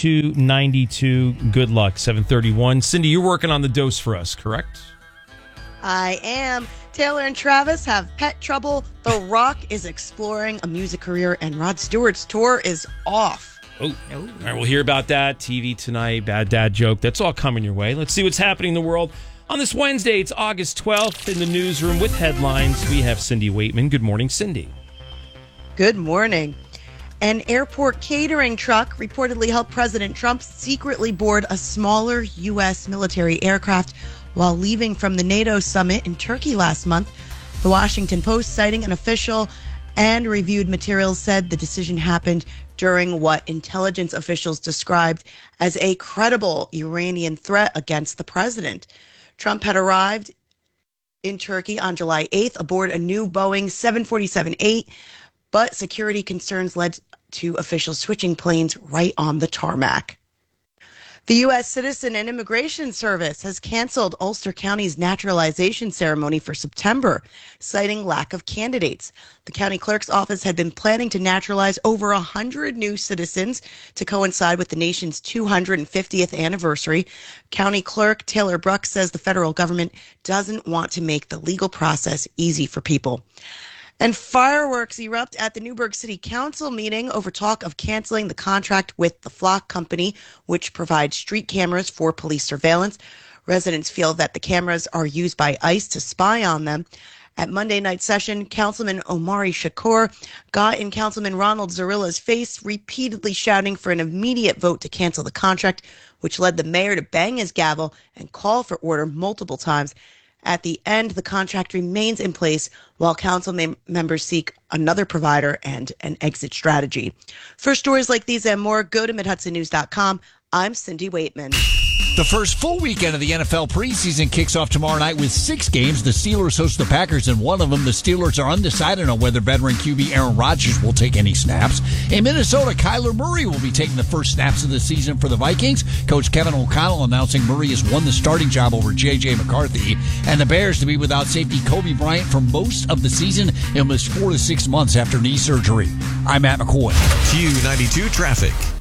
732-9292. Good luck, 731. Cindy, you're working on the dose for us, correct? I am. Taylor and Travis have pet trouble. The Rock is exploring a music career, and Rod Stewart's tour is off. Oh. All right, we'll hear about that. TV tonight, bad dad joke. That's all coming your way. Let's see what's happening in the world. On this Wednesday, it's August 12th. In the newsroom with headlines, we have Cindy Waitman. Good morning, Cindy. Good morning. An airport catering truck reportedly helped President Trump secretly board a smaller U.S. military aircraft while leaving from the NATO summit in Turkey last month. The Washington Post, citing an official and reviewed materials, said the decision happened during what intelligence officials described as a credible Iranian threat against the president. Trump had arrived in Turkey on July 8th aboard a new Boeing 747-8, but security concerns led to officials switching planes right on the tarmac. The U.S. Citizen and Immigration Service has canceled Ulster County's naturalization ceremony for September, citing lack of candidates. The county clerk's office had been planning to naturalize over 100 new citizens to coincide with the nation's 250th anniversary. County Clerk Taylor Bruck says the federal government doesn't want to make the legal process easy for people. And fireworks erupt at the Newburgh City Council meeting over talk of canceling the contract with the Flock Company, which provides street cameras for police surveillance. Residents feel that the cameras are used by ICE to spy on them. At Monday night session, Councilman Omari Shakur got in Councilman Ronald Zarilla's face, repeatedly shouting for an immediate vote to cancel the contract, which led the mayor to bang his gavel and call for order multiple times. At the end, the contract remains in place while council members seek another provider and an exit strategy. For stories like these and more, go to MidHudsonNews.com. I'm Cindy Waitman. The first full weekend of the NFL preseason kicks off tomorrow night with 6 games. The Steelers host the Packers in one of them. The Steelers are undecided on whether veteran QB Aaron Rodgers will take any snaps. In Minnesota, Kyler Murray will be taking the first snaps of the season for the Vikings. Coach Kevin O'Connell announcing Murray has won the starting job over J.J. McCarthy. And the Bears to be without safety Kobe Bryant for most of the season. It was 4 to 6 months after knee surgery. I'm Matt McCoy. Q92 Traffic.